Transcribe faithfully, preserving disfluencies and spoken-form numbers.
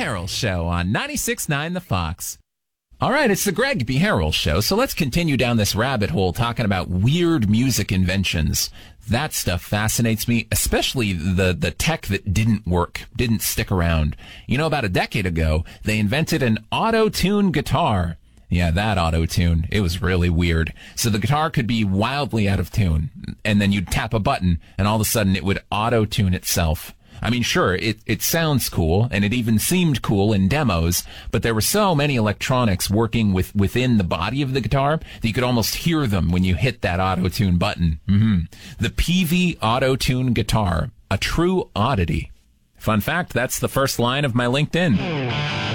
Harrell Show on ninety-six point nine The Fox. All right, it's the Greg B. Harrell Show, so let's continue down this rabbit hole talking about weird music inventions. That stuff fascinates me, especially the, the tech that didn't work, didn't stick around. You know, about a decade ago, they invented an auto-tune guitar. Yeah, that auto-tune. It was really weird. So the guitar could be wildly out of tune, and then you'd tap a button, and all of a sudden it would auto-tune itself. I mean, sure, it, it sounds cool, and it even seemed cool in demos, but there were so many electronics working with within the body of the guitar that you could almost hear them when you hit that auto-tune button. Mm-hmm. The Peavey auto-tune guitar, a true oddity. Fun fact, that's the first line of my LinkedIn.